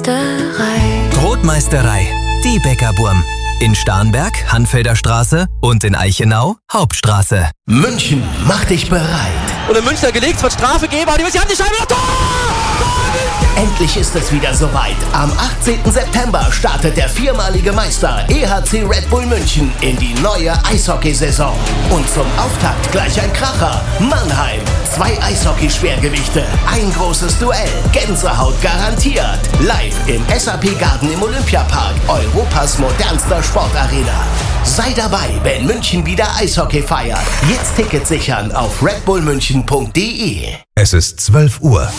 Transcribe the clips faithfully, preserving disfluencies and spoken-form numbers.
Brotmeisterei. Brotmeisterei, die Bäckerburm. In Starnberg, Hanfelder Straße und in Eichenau, Hauptstraße. München, mach dich bereit. Und in München gelegt, es wird Strafe geben, aber die haben die Scheibe noch. Tor! Endlich ist es wieder soweit. Am achtzehnten September startet der viermalige Meister E H C Red Bull München in die neue Eishockeysaison. Und zum Auftakt gleich ein Kracher. Mannheim. Zwei Eishockey-Schwergewichte. Ein großes Duell. Gänsehaut garantiert. Live im S A P Garden im Olympiapark. Europas modernster Sportarena. Sei dabei, wenn München wieder Eishockey feiert. Jetzt Tickets sichern auf redbullmünchen punkt de. Es ist zwölf Uhr.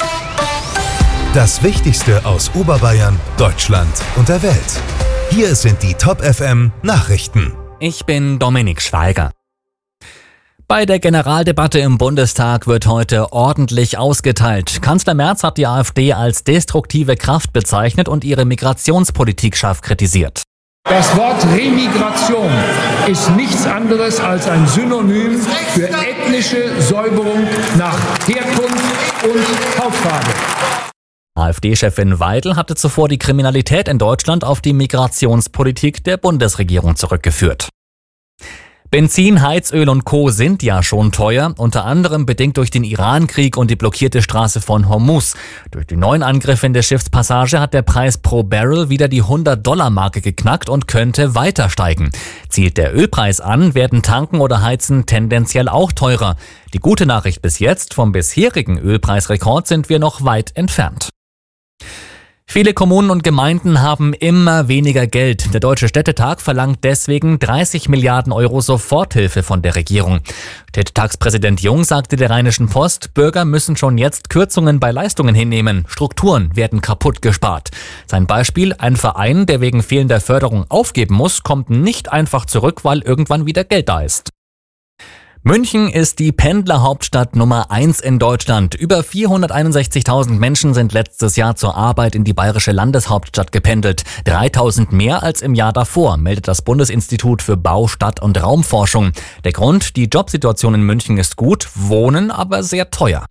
Das Wichtigste aus Oberbayern, Deutschland und der Welt. Hier sind die Top F M Nachrichten. Ich bin Dominik Schweiger. Bei der Generaldebatte im Bundestag wird heute ordentlich ausgeteilt. Kanzler Merz hat die AfD als destruktive Kraft bezeichnet und ihre Migrationspolitik scharf kritisiert. Das Wort Remigration ist nichts anderes als ein Synonym für ethnische Säuberung nach Herkunft und Hautfarbe. AfD-Chefin Weidel hatte zuvor die Kriminalität in Deutschland auf die Migrationspolitik der Bundesregierung zurückgeführt. Benzin, Heizöl und Co. sind ja schon teuer, unter anderem bedingt durch den Iran-Krieg und die blockierte Straße von Hormuz. Durch die neuen Angriffe in der Schiffspassage hat der Preis pro Barrel wieder die hundert-Dollar-Marke geknackt und könnte weiter steigen. Zielt der Ölpreis an, werden Tanken oder Heizen tendenziell auch teurer. Die gute Nachricht bis jetzt, vom bisherigen Ölpreisrekord sind wir noch weit entfernt. Viele Kommunen und Gemeinden haben immer weniger Geld. Der Deutsche Städtetag verlangt deswegen dreißig Milliarden Euro Soforthilfe von der Regierung. Städtetagspräsident Jung sagte der Rheinischen Post, Bürger müssen schon jetzt Kürzungen bei Leistungen hinnehmen. Strukturen werden kaputt gespart. Sein Beispiel, ein Verein, der wegen fehlender Förderung aufgeben muss, kommt nicht einfach zurück, weil irgendwann wieder Geld da ist. München ist die Pendlerhauptstadt Nummer eins in Deutschland. Über vierhunderteinundsechzigtausend Menschen sind letztes Jahr zur Arbeit in die bayerische Landeshauptstadt gependelt. dreitausend mehr als im Jahr davor, meldet das Bundesinstitut für Bau, Stadt- und Raumforschung. Der Grund, die Jobsituation in München ist gut, Wohnen aber sehr teuer.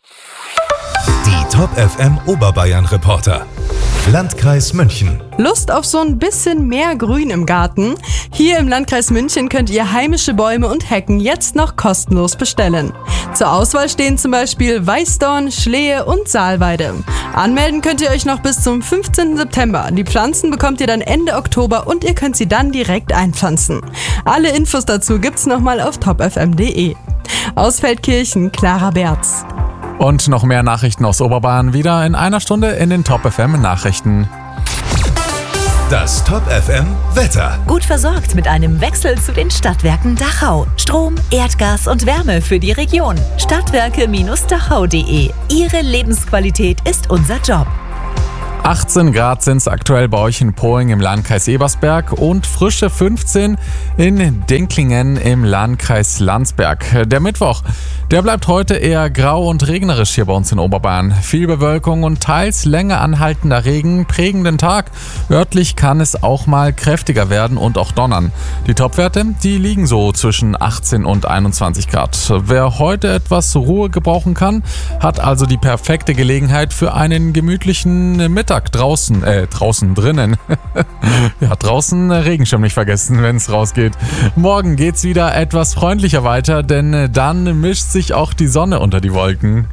Die Top F M Oberbayern Reporter. Landkreis München. Lust auf so ein bisschen mehr Grün im Garten? Hier im Landkreis München könnt ihr heimische Bäume und Hecken jetzt noch kostenlos bestellen. Zur Auswahl stehen zum Beispiel Weißdorn, Schlehe und Saalweide. Anmelden könnt ihr euch noch bis zum fünfzehnten September. Die Pflanzen bekommt ihr dann Ende Oktober und ihr könnt sie dann direkt einpflanzen. Alle Infos dazu gibt's nochmal auf top f m punkt de. Aus Feldkirchen, Clara Berz. Und noch mehr Nachrichten aus Oberbayern wieder in einer Stunde in den Top F M Nachrichten. Das Top F M Wetter. Gut versorgt mit einem Wechsel zu den Stadtwerken Dachau. Strom, Erdgas und Wärme für die Region. Stadtwerke Dachau punkt de. Ihre Lebensqualität ist unser Job. achtzehn Grad sind es aktuell bei euch in Poing im Landkreis Ebersberg und frische fünfzehn in Dinklingen im Landkreis Landsberg. Der Mittwoch, der bleibt heute eher grau und regnerisch hier bei uns in Oberbayern. Viel Bewölkung und teils länger anhaltender Regen prägen den Tag. Örtlich kann es auch mal kräftiger werden und auch donnern. Die Topwerte, die liegen so zwischen achtzehn und einundzwanzig Grad. Wer heute etwas Ruhe gebrauchen kann, hat also die perfekte Gelegenheit für einen gemütlichen Mittag. Draußen, äh, draußen drinnen. Ja, draußen Regenschirm nicht vergessen, wenn es rausgeht. Morgen geht's wieder etwas freundlicher weiter, denn dann mischt sich auch die Sonne unter die Wolken.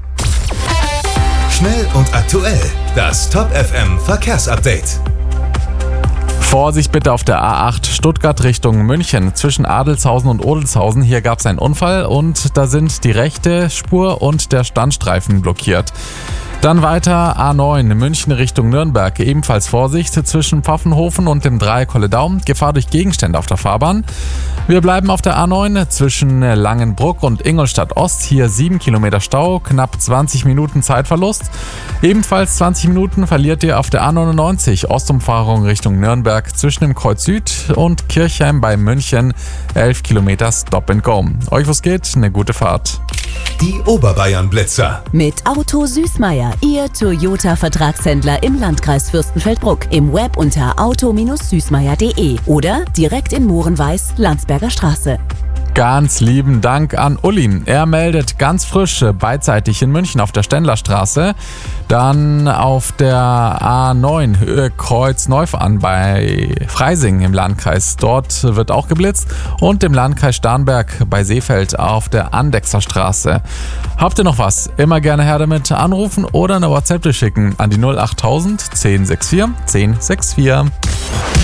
Schnell und aktuell. Das Top F M Verkehrsupdate. Vorsicht bitte auf der A acht Stuttgart Richtung München zwischen Adelshausen und Odelshausen. Hier gab es einen Unfall und da sind die rechte Spur und der Standstreifen blockiert. Dann weiter A neun München Richtung Nürnberg. Ebenfalls Vorsicht zwischen Pfaffenhofen und dem Dreieck Holledau. Gefahr durch Gegenstände auf der Fahrbahn. Wir bleiben auf der A neun zwischen Langenbruck und Ingolstadt Ost. Hier sieben Kilometer Stau, knapp zwanzig Minuten Zeitverlust. Ebenfalls zwanzig Minuten verliert ihr auf der A neunundneunzig Ostumfahrung Richtung Nürnberg zwischen dem Kreuz Süd und Kirchheim bei München. elf Kilometer Stop and Go. Euch was geht, eine gute Fahrt. Die Oberbayern Blitzer. Mit Auto Süßmeier, Ihr Toyota-Vertragshändler im Landkreis Fürstenfeldbruck. Im Web unter auto Bindestrich süßmeier punkt de oder direkt in Mohrenweiß, Landsberger Straße. Ganz lieben Dank an Uli. Er meldet ganz frisch beidseitig in München auf der Stendlerstraße, dann auf der A neun Höhe Kreuz Neufahren bei Freising im Landkreis. Dort wird auch geblitzt und im Landkreis Starnberg bei Seefeld auf der Andechser Straße. Habt ihr noch was? Immer gerne her damit, anrufen oder eine WhatsApp schicken an die null achttausend zehn sechs vier zehn sechs vier.